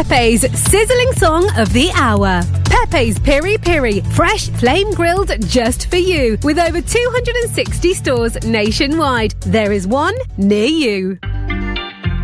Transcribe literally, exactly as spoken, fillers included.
Pepe's sizzling song of the hour. Pepe's Piri Piri, fresh flame grilled just for you. With over two hundred sixty stores nationwide, there is one near you.